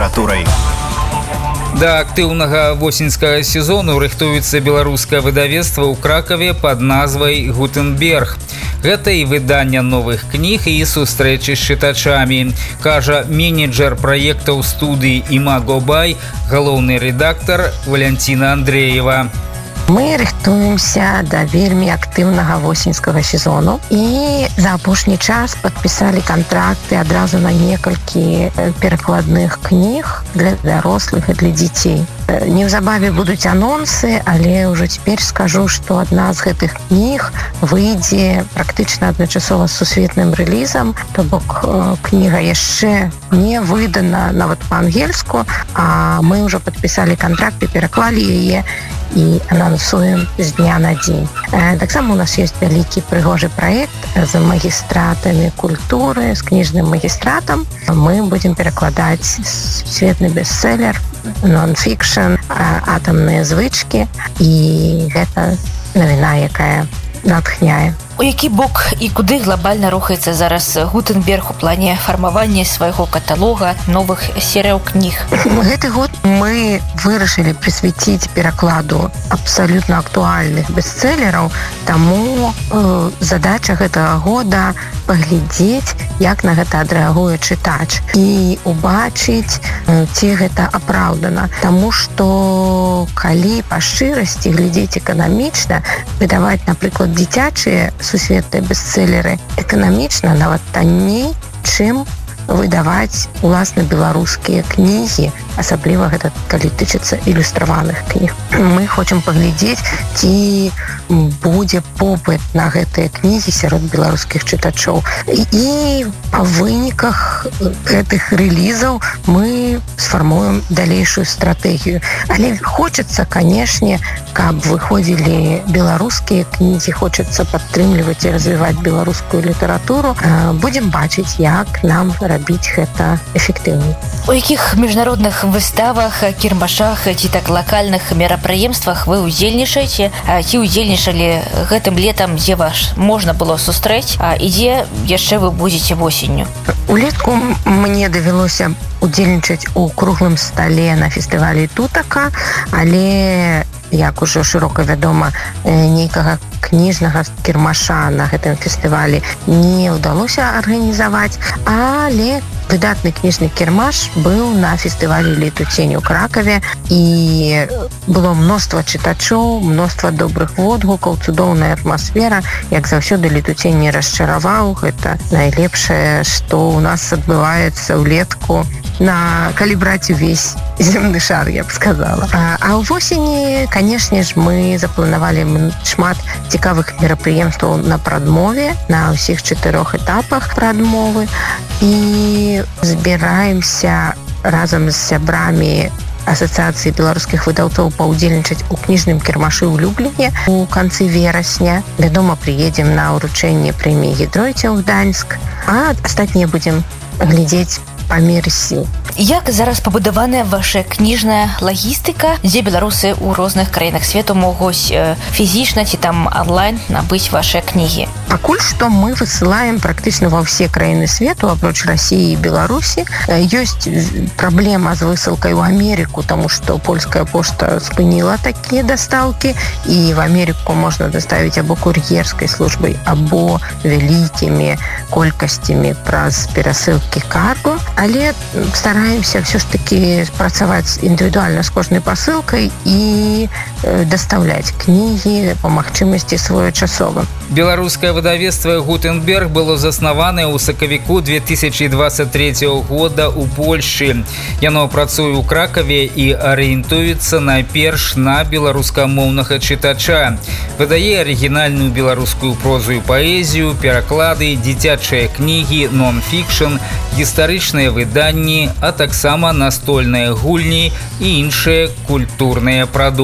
літаратурай. Да актыўнага восеньскага сезону рыхтуецца беларускае выдавецтва ў Кракаве пад назвай «Гутенберг». Гэта і выданне новых кніг і сустрэчы з чытачамі, кажа менеджер праектаў студыі Імаго Бай, галоўны рэдактар Валянціна Андреева. Мы рыхтуемся да вельмі актыўнага восеньскага сезону і за апошні час падпісалі кантракты адразу на некалькі перакладных кніг для дарослых і для дзяцей. Неўзабаве будуць анонсы, але ўжо цяпер скажу, што адна з гэтых кніг выйдзе практычна адначасова з сусветным рэлізам, то бок кніга яшчэ не выдана нават па-ангельску, а мы ўжо падпісалі кантракты, пераклалі яе і анансуем з дня на дзень. Таксама у нас ёсць вялікі прыгожы праект з магістратамі культуры, з кніжным магістратам. Мы будзем перакладаць светны бестселлер, нон-фікшн, атамныя звычкі, і гэта навіна, якая натхняе. У які бок і куды глобальна рухаецца зараз Гутенберг у плане фармавання свайго каталога новых серыяў кніг? Гэты год мы вырашылі прысвяціць перакладу абсалютна актуальных бестселлераў, таму задача гэтага года паглядзець, як на гэта адрэагуе чытач і убачыць, ці гэта апраўдана. Таму што калі па шчырасці глядзець эканамічна, выдаваць, напрыклад, дзіцячыя сусветныя бестселлеры эканамічна нават танней, чым выдаваць уласна беларускія кнігі, асабліва гэта калі тычыцца ілюстраваных кніг. Мы хочам паглядзець, ці будзе попыт на гэтыя кнігі сярод беларускіх чытачоў. І па выніках гэтых рэлізаў мы сфармуем далейшую стратэгію. Але хочацца, канешне, каб выходзілі беларускія кнігі, хочацца падтрымліваць і развіваць беларускую літаратуру. Будзем бачыць, як нам рабіць гэта эфектыўней. У якіх міжнародных выставах, кірмашах ці так лакальных мерапрыемствах вы ўдзельнічаеце? Ці ўдзельнічалі гэтым летам, дзе вас можна было сустрэць, і дзе яшчэ вы будзеце восенню? Улетку мне давялося удзельнічаць у круглым стале на фестывалі Тутака, але, як ужо шырока вядома, нейкага кніжнага кірмаша на гэтым фестывалі не ўдалося арганізаваць, але выдатны кніжны кірмаш быў на фестывалі «Летуцень» у Кракаве, і было мноства чытачоў, мноства добрых водгукаў, цудоўная атмасфера. Як заўсёды, «Летуцень» не расчараваў. Гэта найлепшае, што ў нас адбываецца ўлетку, калі браць увесь земны шар, я б сказала. А ў восені, канешне ж, мы запланавалі шмат цікавых мерапрыемстваў на прадмове, на ўсіх 4 этапах прадмовы, і збіраемся разам з сябрамі Асацыяцыі беларускіх выдаўцоў паўдзельнічаць у кніжным кірмашы ў Любліне у канцы верасня. Вядома, прыедзем на ўручэнне прэміі Гідройце ў Гданьск, а астатнія будзем глядзець па меры сіл. Як зараз пабудаваная ваша кніжная лагістыка, дзе беларусы ў розных краінах свету могуць фізічна ці там онлайн набыць вашыя кнігі? Пакуль што мы высылаем практычна ва ўсе краіны свету, апроч Расіі і Беларусі. Ёсць праблема з высылкай у Амерыку, таму што польская пошта спыніла такія дастаўкі, і в Амерыку можна даставіць або кур'ерскай службай, або вялікімі колькасцямі праз перасылкі карго. Але стараемся все ж таки працаваць індывідуальна з кожнай пасылкай і дастаўляць кнігі па магчымасці своечасова. Беларускае выдавецтва «Гутенберг» было заснаванае ў сакавіку 2023 года ў Польшчы. Яно працуе ў Кракаве і арыентуецца найперш на беларускамоўнага чытача. Выдае арыгінальную беларускую прозу і паэзію, пераклады, дзіцячыя кнігі, нон-фікшн, гістарычныя выданні, а таксама настольныя гульні і іншыя культурныя прадукты.